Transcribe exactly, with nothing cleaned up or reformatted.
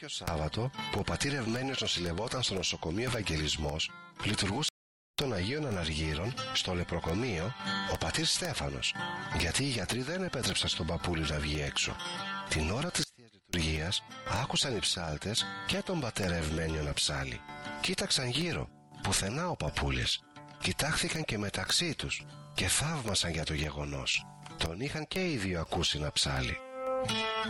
Κάποιο Σάββατο που ο πατήρ Ευμένιος νοσηλευόταν στο νοσοκομείο Ευαγγελισμός, λειτουργούσε των Αγίων Αναργύρων στο λεπροκομείο ο πατήρ Στέφανος, γιατί οι γιατροί δεν επέτρεψαν στον παππούλη να βγει έξω. Την ώρα της Θείας Λειτουργίας άκουσαν οι ψάλτες και τον πατέρα Ευμένιο να ψάλει. Κοίταξαν γύρω, πουθενά ο παππούλης. Κοιτάχθηκαν και μεταξύ τους και θαύμασαν για το γεγονός. Τον είχαν και οι δύο ακούσει να ψάλει.